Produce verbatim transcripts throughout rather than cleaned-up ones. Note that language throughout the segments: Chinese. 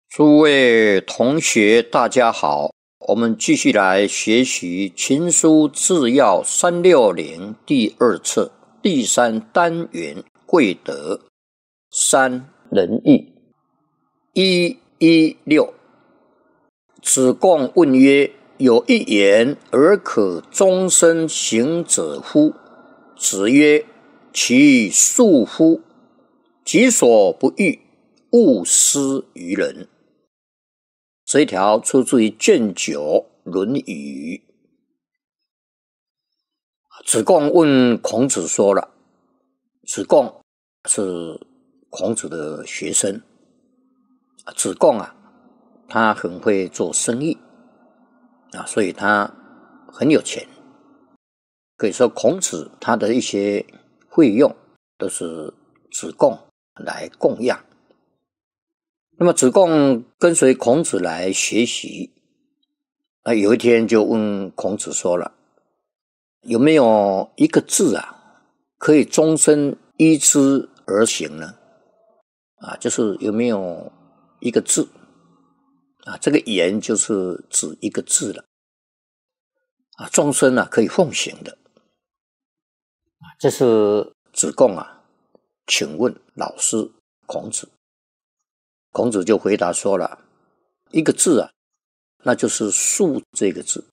诸位同学大家好，我们继续来学习群书治要三六零第二册第三单元贵德三仁义。一一六，子贡问曰：有一言而可终身行者乎？子曰：其恕乎！己所不欲，勿施于人。这一条出自于卷九《论语》。子贡问孔子说了，子贡是孔子的学生，子贡啊，他很会做生意啊，所以他很有钱。可以说孔子他的一些费用都是子贡来供养。那么子贡跟随孔子来学习，啊，有一天就问孔子说了，有没有一个字啊，可以终身依之而行呢？啊，就是有没有一个字啊？这个言就是指一个字了啊，终身啊可以奉行的。这是子贡啊，请问老师孔子。孔子就回答说了，一个字啊，那就是恕这个字。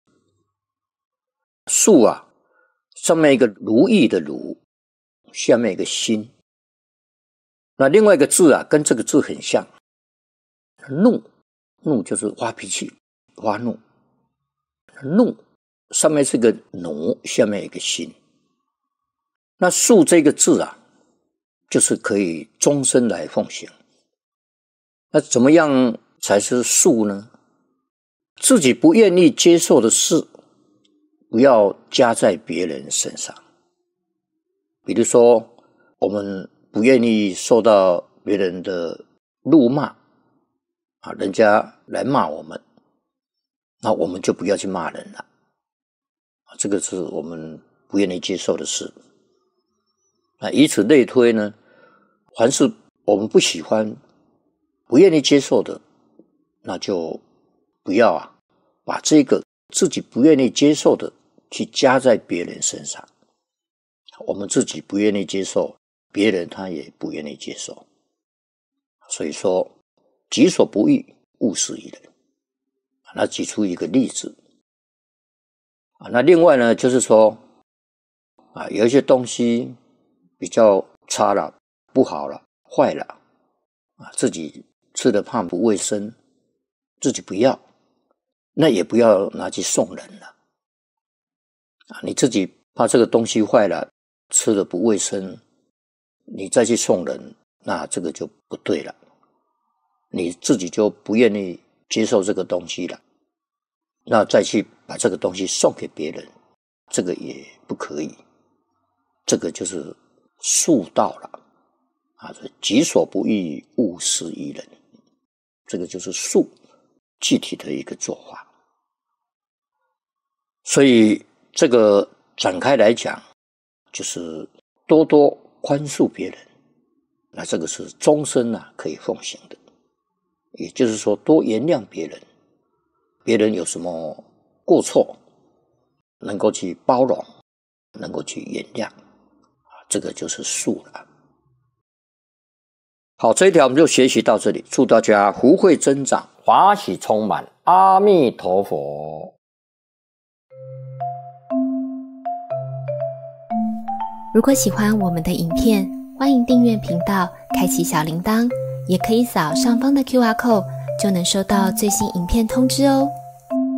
恕啊，上面一个如意的如，下面一个心。那另外一个字啊，跟这个字很像，怒，怒就是发脾气，发怒。怒上面是个奴，下面一个心。那恕这个字啊，就是可以终身来奉行。那怎么样才是恕呢？自己不愿意接受的事，不要加在别人身上。比如说，我们不愿意受到别人的辱骂啊，人家来骂我们，那我们就不要去骂人了。这个是我们不愿意接受的事。那以此类推呢，凡是我们不喜欢不愿意接受的，那就不要啊，把这个自己不愿意接受的去加在别人身上。我们自己不愿意接受，别人他也不愿意接受。所以说，己所不欲，勿施于人。那举出一个例子啊，那另外呢，就是说啊，有一些东西比较差了、不好了、坏了啊，自己吃的怕不卫生，自己不要，那也不要拿去送人了啊！你自己怕这个东西坏了，吃的不卫生，你再去送人，那这个就不对了。你自己就不愿意接受这个东西了，那再去把这个东西送给别人，这个也不可以。这个就是恕道了啊！己所不欲，勿施于人。这个就是恕具体的一个做法。所以这个展开来讲，就是多多宽恕别人，那这个是终身啊可以奉行的。也就是说，多原谅别人，别人有什么过错，能够去包容，能够去原谅，这个就是恕了。好，这一条我们就学习到这里，祝大家福慧增长，法喜充满，阿弥陀佛。 如果喜欢我们的影片，欢迎订阅频道，开启小铃铛，也可以扫上方的 Q R code， 就能收到最新影片通知哦。